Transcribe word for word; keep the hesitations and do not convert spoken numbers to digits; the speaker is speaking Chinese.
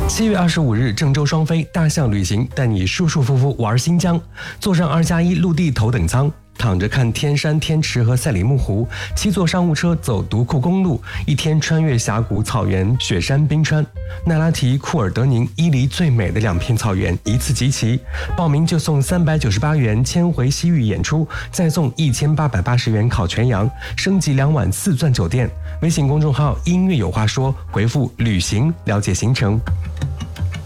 七月二十五日，郑州双飞大象旅行带你舒舒服服玩新疆，坐上二加一陆地头等舱，躺着看天山天池和赛里木湖，七座商务车走独库公路，一天穿越峡谷、草原、雪山、冰川，奈拉提、库尔德宁、伊犁最美的两片草原一次集齐。报名就送三百九十八元千回西域演出，再送一千八百八十元烤全羊，升级两晚四钻酒店。微信公众号音乐有话说，回复旅行了解行程。